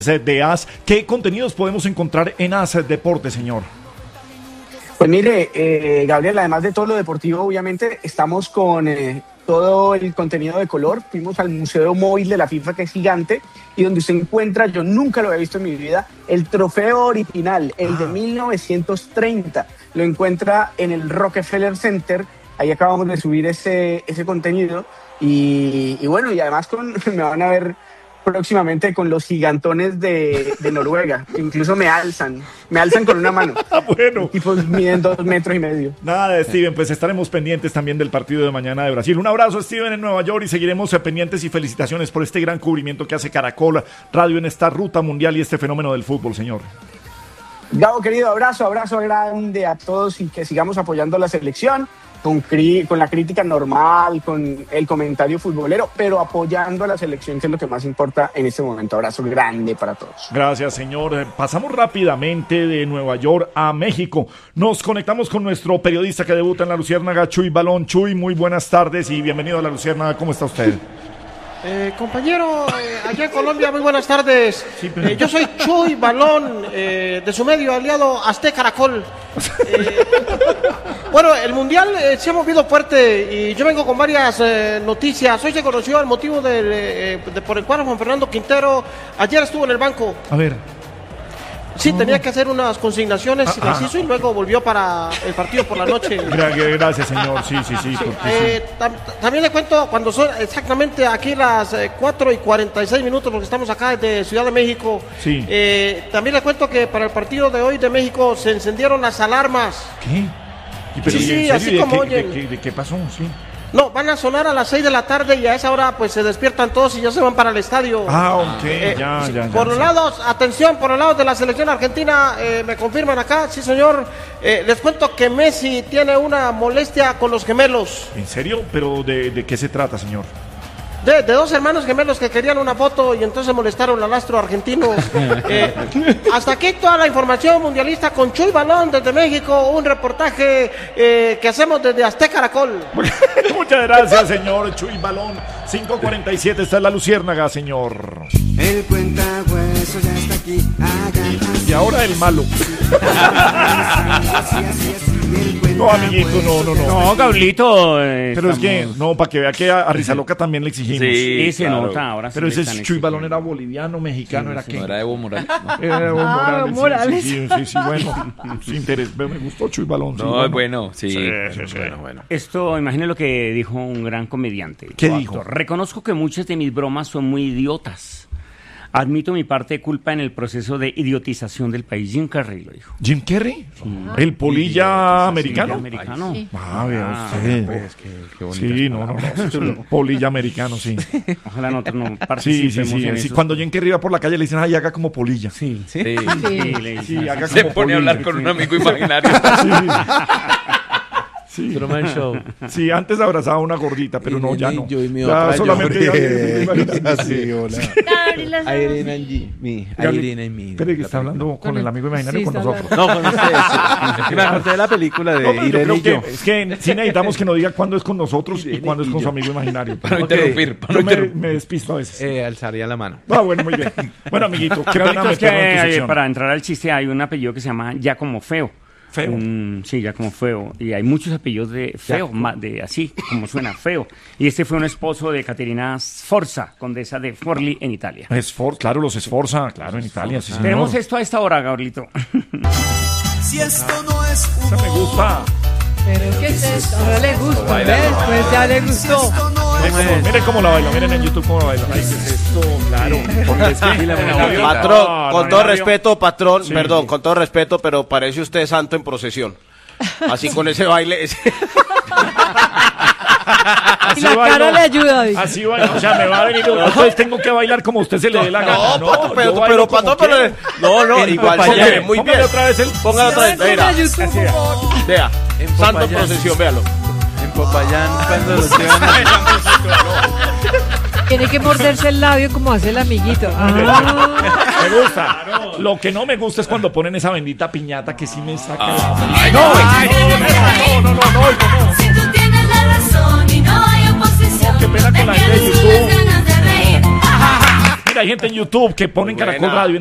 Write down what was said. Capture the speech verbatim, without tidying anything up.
de A S. ¿Qué contenidos podemos encontrar en A S Deportes, señor? Pues mire, eh, Gabriel, además de todo lo deportivo, obviamente, estamos con eh, todo el contenido de color. Fuimos al Museo Móvil de la FIFA, que es gigante, y donde se encuentra, yo nunca lo había visto en mi vida, el trofeo original, el ah. de mil novecientos treinta. Lo encuentra en el Rockefeller Center. Ahí acabamos de subir ese, ese contenido. Y, y bueno, y además con, me van a ver próximamente con los gigantones de, de Noruega. Incluso me alzan, me alzan con una mano. Bueno. Y pues miden dos metros y medio. Nada, Steven, pues estaremos pendientes también del partido de mañana de Brasil. Un abrazo, Steven, en Nueva York, y seguiremos pendientes, y felicitaciones por este gran cubrimiento que hace Caracol Radio en esta ruta mundial y este fenómeno del fútbol, señor. Gabo, querido, abrazo, abrazo grande a todos, y que sigamos apoyando la selección. Con, cri- con la crítica normal, con el comentario futbolero, pero apoyando a la selección, que es lo que más importa en este momento. Abrazo grande para todos. Gracias, señor. Pasamos rápidamente de Nueva York a México. Nos conectamos con nuestro periodista que debuta en La Luciérnaga, Chuy Balón. Chuy, muy buenas tardes y bienvenido a La Luciérnaga. ¿Cómo está usted? Eh, compañero, eh, allá en Colombia, muy buenas tardes. Sí, pero... eh, yo soy Chuy Balón, eh, de su medio aliado Azteca Caracol. Eh, bueno, el Mundial eh, se ha movido fuerte y yo vengo con varias eh, noticias. Hoy se conoció el motivo del, eh, de, por el cual Juan Fernando Quintero ayer estuvo en el banco. A ver. Sí, tenía que hacer unas consignaciones ah, y las ah, hizo, y luego volvió para el partido por la noche. Gracias, señor. Sí, sí, sí. sí, eh, sí. Tam- también le cuento cuando son exactamente aquí las eh, cuatro y cuarenta y seis minutos, porque estamos acá desde Ciudad de México. Sí. Eh, también le cuento que para el partido de hoy de México se encendieron las alarmas. ¿Qué? ¿Y pero, sí, sí, ¿en así ¿De como qué, oyen. de, qué, ¿De qué pasó? Sí. No, van a sonar a las seis de la tarde y a esa hora pues se despiertan todos y ya se van para el estadio. Ah, ok, eh, ya, ya, ya. Por los lados, atención, por los lados de la selección argentina, eh, me confirman acá, sí señor, eh, les cuento que Messi tiene una molestia con los gemelos. ¿En serio? ¿Pero de, de qué se trata, señor? De, de dos hermanos gemelos que querían una foto y entonces molestaron al astro argentino. Eh, hasta aquí toda la información mundialista con Chuy Balón desde México, un reportaje eh, que hacemos desde Azteca Caracol. Muchas gracias, señor Chuy Balón. cinco cuarenta y siete está en La Luciérnaga, señor. El cuentahueso ya está aquí. Y ahora el malo. No, amiguito, no, no, no. No, Gablito. Eh, Pero estamos... es que, no, para que vea que a, a Rizaloca también le exigimos. Sí, sí se claro. nota ahora. Pero ese Chuy Balón era boliviano, mexicano, sí, era sí, qué. No era Evo Morales. No. Era Evo ah, Morales. Morales. Sí, sí, sí, sí, bueno. Sin interés. Me gustó Chuy Balón. No, sí, bueno, bueno, sí. sí, sí, sí. Bueno, bueno. Esto, imagine lo que dijo un gran comediante. ¿Qué actor. dijo? Reconozco que muchas de mis bromas son muy idiotas. Admito mi parte de culpa en el proceso de idiotización del país. Jim Carrey lo dijo. ¿Jim Carrey? Sí. ¿El polilla americano? americano. Sí. Ah, vea Ah, usted. Pues, qué, qué bonito. Sí, no, no, no. Polilla americano, sí. Ojalá nosotros no Sí, participemos sí, sí. en sí. eso. Cuando Jim Carrey va por la calle le dicen, ay, haga como polilla. Sí, Sí. Sí. sí, le dicen Sí, así. haga Se como pone a hablar polilla. con un amigo imaginario. Sí. Truman Show. Sí, antes abrazaba a una gordita, pero Y no, ya Nene, no. yo y mi Ya otra solamente yo. ya- Así, hola. Gabriela, Irene and G- me. Gabriel, Irene and me. Espere, que está hablando con el amigo imaginario Sí, con está nosotros. No, con ustedes. Sí. Me acordé de la película de No, pero yo Irene creo y yo. que, es que sí necesitamos que nos diga cuándo es con nosotros y Irene cuándo es y con su yo. amigo imaginario. Para no Ok. interrumpir. Para no Yo me, interrumpir. me despisto a veces. Eh, alzaría la mano. Ah, bueno, muy bien. Bueno, amiguito, ¿qué van a Gablito, es que, meterlo en tu eh, sección? para entrar al chiste hay un apellido que se llama Giacomo Feo. Feo. Un- sí, Giacomo Feo. Y hay muchos apellidos de feo, ma- de así como suena feo. Y este fue un esposo de Caterina Sforza, condesa de Forlì en Italia. Esfor, claro, los esforza, claro, en Italia, sí, señor. Tenemos esto a esta hora, Gabrielito. Si esto no es Esa me gusta. pero ¿qué es esto? Ahora le gusta, Baila, ¿ves? no, Pues ya le gustó. esto no Miren es cómo, miren cómo la baila, miren en YouTube cómo la baila. Ay, ¿qué es esto? Claro, porque es que... Patrón, No, con no, todo no, respeto, patrón, Sí. perdón, con todo respeto, pero parece usted santo en procesión. Así con ese baile. ese- Y la cara le ayuda, dice. Así baila, o sea, me va a venir. Entonces tengo que bailar como a usted se le dé la gana. No, patrón, pero, yo pero, bailo como patrón, pero. quiero. No, no, igual se le ve muy Póngale bien. otra vez el... Póngalo otra vez, Póngale mira. a YouTube, por favor. Vea, En santo en Popayán. procesión, véalo. En Popayán, cuando los llevan a... Tiene que morderse el labio como hace el amiguito. Ah. Me gusta. Lo que no me gusta es cuando ponen esa bendita piñata que sí me saca. Ay, no, no, ay, no, no, no, no, no, no. Si tú tienes la razón y no hay oposición, Qué pena con la te gente de quedas con las YouTube. ganas de reír. Mira, hay gente en YouTube que ponen Muy buena. Caracol Radio